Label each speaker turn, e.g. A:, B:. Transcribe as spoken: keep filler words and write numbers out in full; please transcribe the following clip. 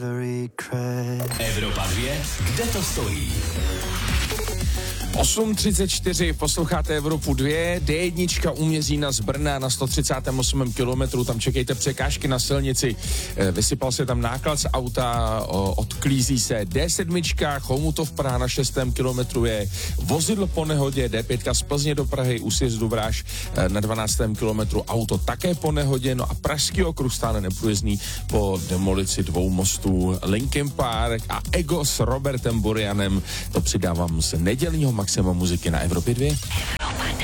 A: Evropa dvě, kde to stojí?
B: osm třicet čtyři, posloucháte Evropu dvě, D jedna u Měřína z Brna na sto třicátém osmém kilometru, tam čekejte překážky na silnici, vysypal se tam náklad z auta, odklízí se D sedm, Chomutov Praha na šestém kilometru je vozidlo po nehodě, D pět z Plzně do Prahy u sjezdu Vráž na dvanáctém kilometru auto také po nehodě, no a pražský okruh stále neprůjezdný po demolici dvou mostů. Linkin Park a Ego s Robertem Burianem, to přidávám z nedělního maxima muziky na Evropě dvě.